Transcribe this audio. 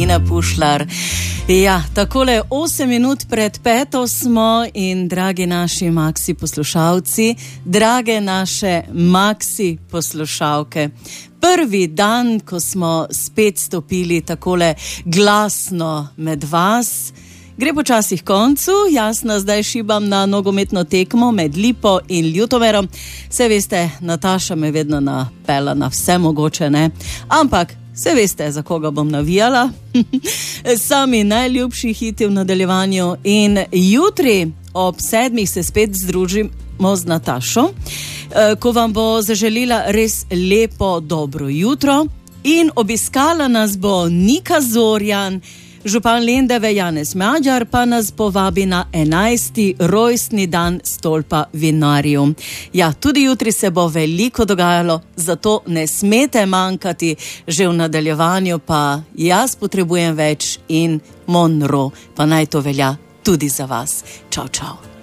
Tina Pušlar. Ja, takole 8 minut pred 5 smo in dragi naši Maxi poslušalci, drage naše Maxi poslušalke, prvi dan, ko smo spet stopili takole glasno med vas, gre počasi k koncu. Jasno, zdaj šibam na nogometno tekmo med Lipo in Ljutomerom. Saj veste, Nataša me vedno napela na vse mogoče, ne? Ampak saj veste, za koga bom navijala. Sami najljubši hiti v nadaljevanju. In jutri ob 7 se spet združimo z Natašo, ko vam bo zaželila res lepo dobro jutro. In obiskala nas bo Nika Zorjan, župan Lendave Janez Madjar pa nas povabi na 11. rojstni dan Stolpa vinarjev. Ja, tudi jutri se bo veliko dogajalo, zato ne smete manjkati. Že v nadaljevanju pa jaz potrebujem več in Monro, pa naj to velja tudi za vas. Čau, čau.